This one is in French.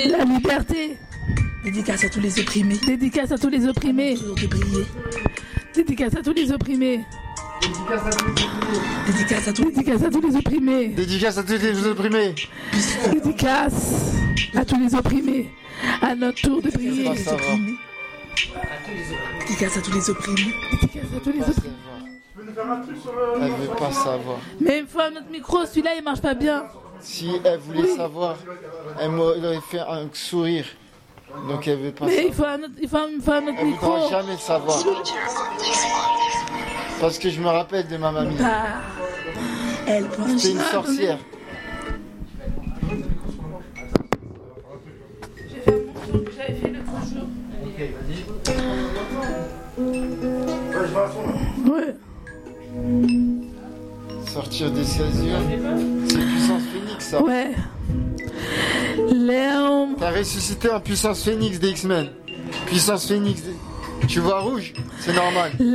La liberté. Dédicace à tous les opprimés. Dédicace à tous les opprimés. Toujours de briller. Dédicace à tous les opprimés. Dédicace à tous Dédicace à tous les opprimés. Dédicace à tous les opprimés. Dédicace à tous les opprimés. À notre tour de briller. Ah, ça va. Dédicace à tous les opprimés. Dédicace à tous les opprimés. Elle veut pas savoir. Mais il me faut un autre micro, celui-là il marche pas bien. Si elle voulait savoir, elle m'aurait fait un sourire. Donc elle veut pas Mais il savoir. faut un autre Elle micro. voudra jamais savoir. Parce que je me rappelle de ma mamie. Ah, Elle pense. C'était une sorcière. j'avais fait l'autre jour. Ouais. Sortir des césures. C'est puissance phénix ça. Ouais. Léon. T'as ressuscité un puissance phénix des X-Men. Puissance phénix. Tu vois rouge, c'est normal.